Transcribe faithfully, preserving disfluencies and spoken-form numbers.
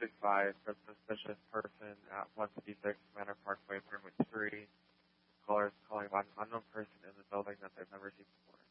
six five for suspicious person at one fifty-six Manor Parkway, Permit three. Callers calling about an unknown person in the building that they've never seen before.